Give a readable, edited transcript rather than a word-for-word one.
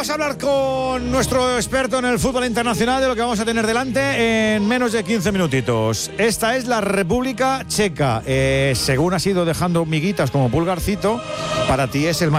Vamos a hablar con nuestro experto en el fútbol internacional de lo que vamos a tener delante en menos de 15 minutitos. Esta es la República Checa. Según has ido dejando miguitas como Pulgarcito, para ti es el